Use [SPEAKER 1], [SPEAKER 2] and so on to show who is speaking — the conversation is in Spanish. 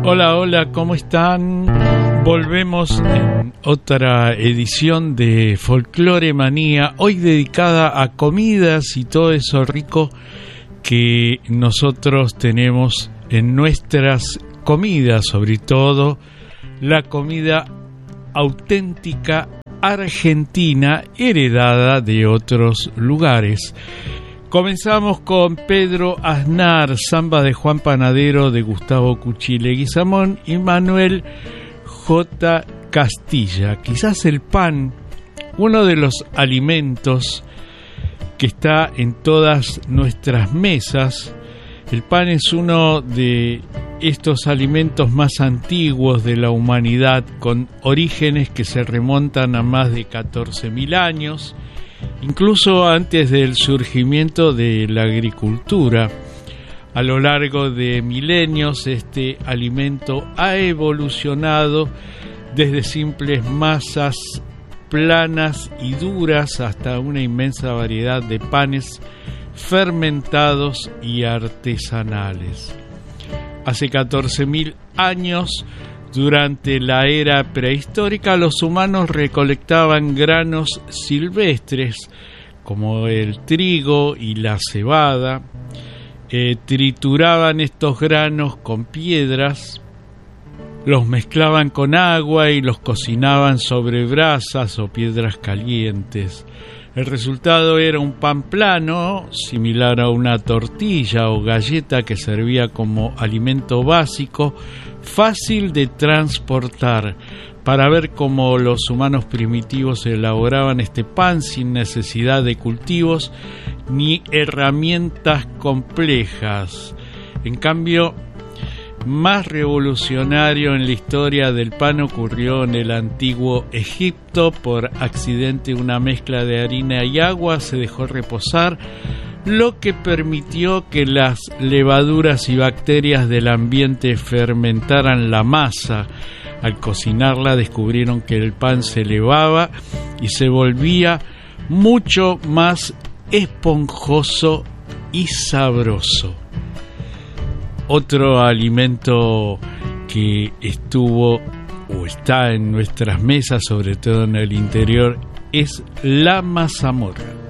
[SPEAKER 1] Hola, hola, ¿cómo están? Volvemos en otra edición de Folclore Manía, hoy dedicada a comidas y todo eso rico que nosotros tenemos en nuestras comidas, sobre todo la comida auténtica argentina heredada de otros lugares. Comenzamos con Pedro Aznar, samba de Juan Panadero, de Gustavo Cuchi Leguizamón y Manuel J. Castilla. Quizás el pan, uno de los alimentos que está en todas nuestras mesas. El pan es uno de estos alimentos más antiguos de la humanidad, con orígenes que se remontan a más de 14.000 años, incluso antes del surgimiento de la agricultura. A lo largo de milenios, este alimento ha evolucionado desde simples masas planas y duras hasta una inmensa variedad de panes fermentados y artesanales. Hace 14.000 años, durante la era prehistórica, los humanos recolectaban granos silvestres como el trigo y la cebada, trituraban estos granos con piedras, los mezclaban con agua y los cocinaban sobre brasas o piedras calientes. El resultado era un pan plano, similar a una tortilla o galleta que servía como alimento básico, fácil de transportar. Para ver cómo los humanos primitivos elaboraban este pan sin necesidad de cultivos ni herramientas complejas. En cambio, más revolucionario en la historia del pan ocurrió en el antiguo Egipto. Por accidente, una mezcla de harina y agua se dejó reposar, lo que permitió que las levaduras y bacterias del ambiente fermentaran la masa. Al cocinarla descubrieron que el pan se elevaba y se volvía mucho más esponjoso y sabroso. Otro alimento que estuvo o está en nuestras mesas, sobre todo en el interior, es la mazamorra.